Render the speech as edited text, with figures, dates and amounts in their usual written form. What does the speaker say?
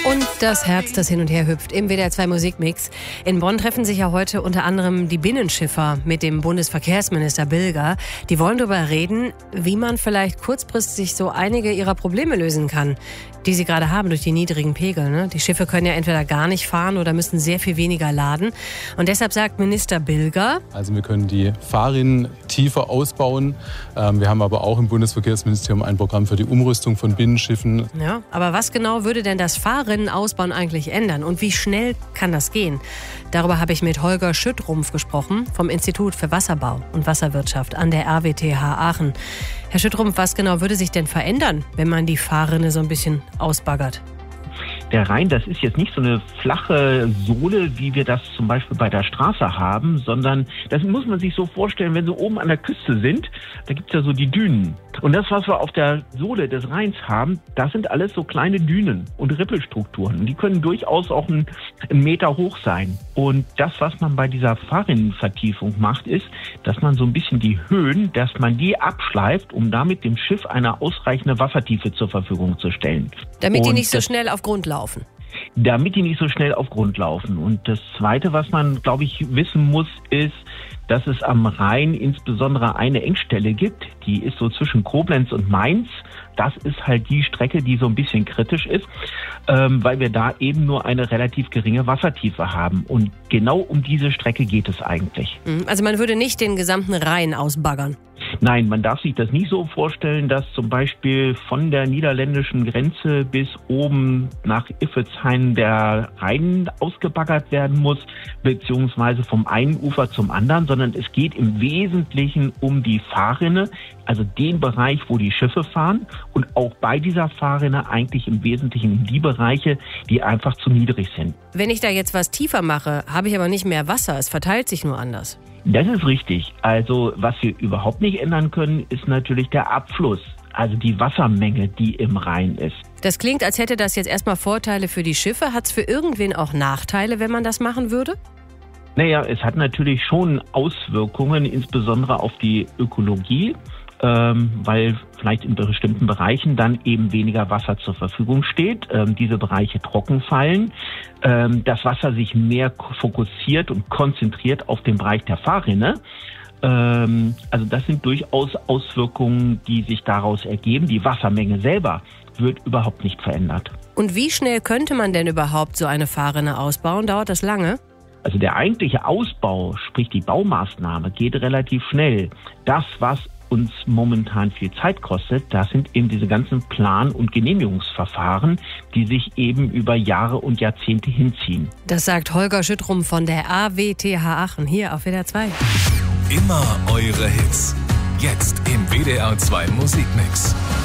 Und das Herz, das hin und her hüpft im WDR 2 Musikmix. In Bonn treffen sich ja heute unter anderem die Binnenschiffer mit dem Bundesverkehrsminister Bilger. Die wollen darüber reden, wie man vielleicht kurzfristig so einige ihrer Probleme lösen kann, die sie gerade haben durch die niedrigen Pegel. Ne? Die Schiffe können ja entweder gar nicht fahren oder müssen sehr viel weniger laden. Und deshalb sagt Minister Bilger: Also wir können die Fahrrinnen tiefer ausbauen. Wir haben aber auch im Bundesverkehrsministerium ein Programm für die Umrüstung von Binnenschiffen. Ja, aber was genau würde denn das Fahrrinnenausbauen eigentlich ändern? Und wie schnell kann das gehen? Darüber habe ich mit Holger Schüttrumpf gesprochen vom Institut für Wasserbau und Wasserwirtschaft an der RWTH Aachen. Herr Schüttrumpf, was genau würde sich denn verändern, wenn man die Fahrrinne so ein bisschen ausbaggert? Der Rhein, das ist jetzt nicht so eine flache Sohle, wie wir das zum Beispiel bei der Straße haben, sondern das muss man sich so vorstellen, wenn Sie oben an der Küste sind, da gibt's ja so die Dünen. Und das, was wir auf der Sohle des Rheins haben, das sind alles so kleine Dünen und Rippelstrukturen. Und die können durchaus auch einen Meter hoch sein. Und das, was man bei dieser Fahrrinnenvertiefung macht, ist, dass man so ein bisschen die Höhen, dass man die abschleift, um damit dem Schiff eine ausreichende Wassertiefe zur Verfügung zu stellen. Damit die nicht so schnell auf Grund laufen. Damit die nicht so schnell auf Grund laufen. Und das Zweite, was man, glaube ich, wissen muss, ist, dass es am Rhein insbesondere eine Engstelle gibt, die ist so zwischen Koblenz und Mainz. Das ist halt die Strecke, die so ein bisschen kritisch ist, weil wir da eben nur eine relativ geringe Wassertiefe haben. Und genau um diese Strecke geht es eigentlich. Also man würde nicht den gesamten Rhein ausbaggern? Nein, man darf sich das nicht so vorstellen, dass zum Beispiel von der niederländischen Grenze bis oben nach Iffezheim der Rhein ausgebaggert werden muss, beziehungsweise vom einen Ufer zum anderen, sondern es geht im Wesentlichen um die Fahrrinne, also den Bereich, wo die Schiffe fahren, und auch bei dieser Fahrrinne eigentlich im Wesentlichen um die Bereiche, die einfach zu niedrig sind. Wenn ich da jetzt was tiefer mache, habe ich aber nicht mehr Wasser, es verteilt sich nur anders. Das ist richtig. Also was wir überhaupt nicht ändern können, ist natürlich der Abfluss, also die Wassermenge, die im Rhein ist. Das klingt, als hätte das jetzt erstmal Vorteile für die Schiffe. Hat es für irgendwen auch Nachteile, wenn man das machen würde? Naja, es hat natürlich schon Auswirkungen, insbesondere auf die Ökologie, weil vielleicht in bestimmten Bereichen dann eben weniger Wasser zur Verfügung steht, diese Bereiche trocken fallen, das Wasser sich mehr fokussiert und konzentriert auf den Bereich der Fahrrinne. Also das sind durchaus Auswirkungen, die sich daraus ergeben. Die Wassermenge selber wird überhaupt nicht verändert. Und wie schnell könnte man denn überhaupt so eine Fahrrinne ausbauen? Dauert das lange? Also der eigentliche Ausbau, sprich die Baumaßnahme, geht relativ schnell. Das, was uns momentan viel Zeit kostet, das sind eben diese ganzen Plan- und Genehmigungsverfahren, die sich eben über Jahre und Jahrzehnte hinziehen. Das sagt Holger Schüttrumpf von der RWTH Aachen hier auf WDR 2. Immer eure Hits. Jetzt im WDR 2 Musikmix.